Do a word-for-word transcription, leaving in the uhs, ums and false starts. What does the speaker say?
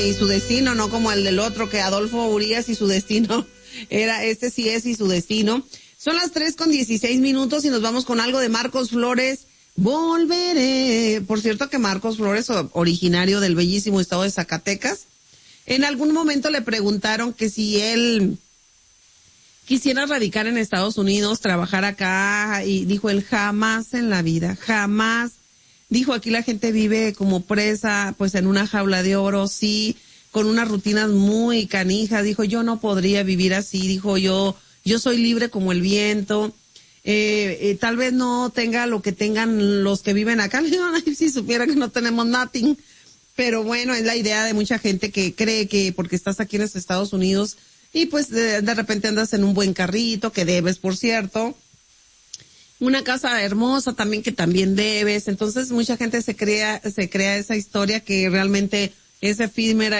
y su destino, no como el del otro, que Adolfo Urias y su destino era, este sí es y su destino. Son las tres con dieciséis minutos y nos vamos con algo de Marcos Flores. Volveré. Por cierto que Marcos Flores, originario del bellísimo estado de Zacatecas, en algún momento le preguntaron que si él quisiera radicar en Estados Unidos, trabajar acá, y dijo él, jamás en la vida, jamás. Dijo, aquí la gente vive como presa, pues en una jaula de oro, sí, con unas rutinas muy canijas. Dijo, yo no podría vivir así. Dijo, yo, yo soy libre como el viento. Eh, eh, tal vez no tenga lo que tengan los que viven acá. Le digo, ay, si supiera que no tenemos nothing. Pero bueno, es la idea de mucha gente que cree que porque estás aquí en los Estados Unidos y pues de, de repente andas en un buen carrito, que debes, por cierto. Una casa hermosa también que también debes. Entonces mucha gente se crea, se crea esa historia que realmente es efímera